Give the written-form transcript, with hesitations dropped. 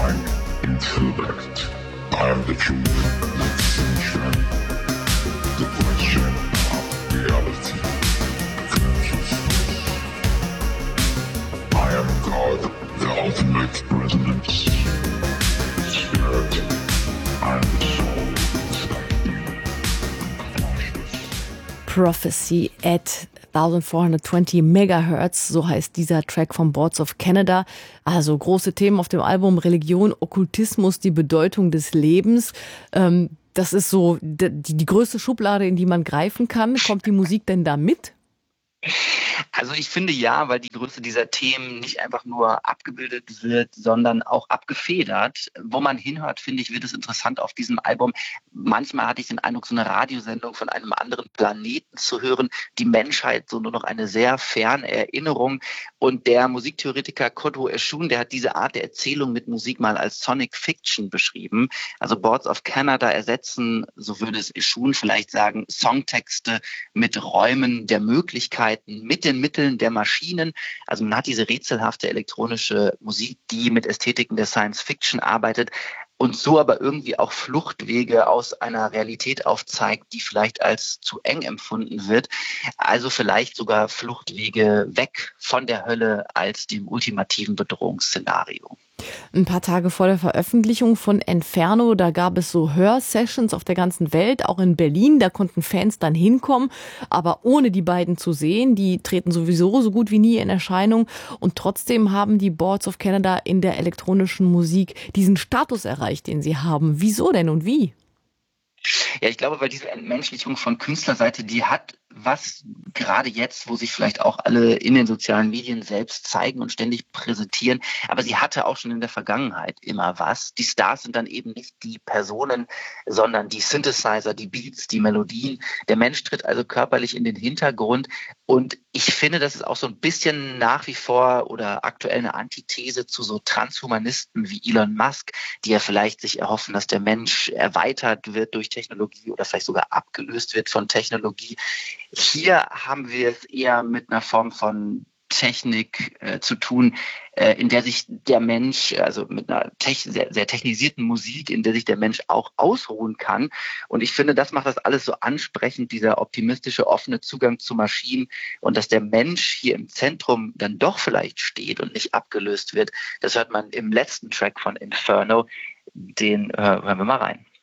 Mind, intellect. I am the truth, the sunshine, the question of reality, consciousness. I am God, the ultimate resonance, spirit. I am the soul inside you, consciousness. Prophecy at 1420 Megahertz, so heißt dieser Track von Boards of Canada. Also große Themen auf dem Album: Religion, Okkultismus, die Bedeutung des Lebens. Das ist so die größte Schublade, in die man greifen kann. Kommt die Musik denn da mit? Also ich finde ja, weil die Größe dieser Themen nicht einfach nur abgebildet wird, sondern auch abgefedert. Wo man hinhört, finde ich, wird es interessant auf diesem Album. Manchmal hatte ich den Eindruck, so eine Radiosendung von einem anderen Planeten zu hören. Die Menschheit, so nur noch eine sehr ferne Erinnerung. Und der Musiktheoretiker Kodwo Eshun, der hat diese Art der Erzählung mit Musik mal als Sonic Fiction beschrieben. Also Boards of Canada ersetzen, so würde es Eshun vielleicht sagen, Songtexte mit Räumen der Möglichkeiten, mit den Mitteln der Maschinen. Also man hat diese rätselhafte elektronische Musik, die mit Ästhetiken der Science Fiction arbeitet und so aber irgendwie auch Fluchtwege aus einer Realität aufzeigt, die vielleicht als zu eng empfunden wird. Also vielleicht sogar Fluchtwege weg von der Hölle als dem ultimativen Bedrohungsszenario. Ein paar Tage vor der Veröffentlichung von Inferno, da gab es so Hörsessions auf der ganzen Welt, auch in Berlin. Da konnten Fans dann hinkommen, aber ohne die beiden zu sehen. Die treten sowieso so gut wie nie in Erscheinung. Und trotzdem haben die Boards of Canada in der elektronischen Musik diesen Status erreicht, den sie haben. Wieso denn und wie? Ja, ich glaube, weil diese Entmenschlichung von Künstlerseite, die hat was gerade jetzt, wo sich vielleicht auch alle in den sozialen Medien selbst zeigen und ständig präsentieren. Aber sie hatte auch schon in der Vergangenheit immer was. Die Stars sind dann eben nicht die Personen, sondern die Synthesizer, die Beats, die Melodien. Der Mensch tritt also körperlich in den Hintergrund. Und ich finde, das ist auch so ein bisschen nach wie vor oder aktuell eine Antithese zu so Transhumanisten wie Elon Musk, die ja vielleicht sich erhoffen, dass der Mensch erweitert wird durch Technologie oder vielleicht sogar abgelöst wird von Technologie. Hier haben wir es eher mit einer Form von Technik zu tun, in der sich der Mensch, also mit einer sehr, sehr technisierten Musik, in der sich der Mensch auch ausruhen kann. Und ich finde, das macht das alles so ansprechend, dieser optimistische, offene Zugang zu Maschinen und dass der Mensch hier im Zentrum dann doch vielleicht steht und nicht abgelöst wird. Das hört man im letzten Track von Inferno. Den hören wir mal rein.